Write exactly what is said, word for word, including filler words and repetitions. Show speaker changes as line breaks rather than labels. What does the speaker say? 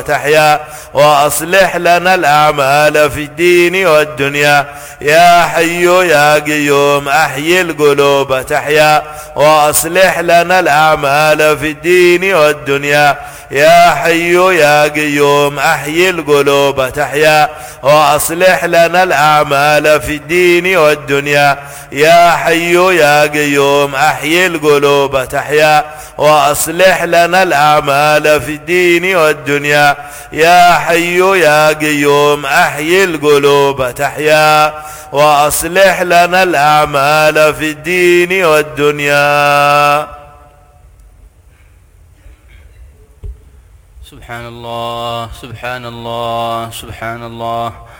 تحيا وأصلح لنا الأعمال في الدين والدنيا يا حي يا قيوم أحيي القلوب تحيا وأصلح لنا الأعمال في الدين والدنيا يا حي يا قيوم أحيي القلوب تحيا وأصلح لنا الأعمال في الدين والدنيا يا حي يا قيوم أحيي القلوب تحيا وأصلح لنا الأعمال في الدين والدنيا يا حي يا قيوم أحيي القلوب تحيا وأصلح لنا الأعمال في الدين والدنيا.
سبحان الله سبحان الله سبحان الله.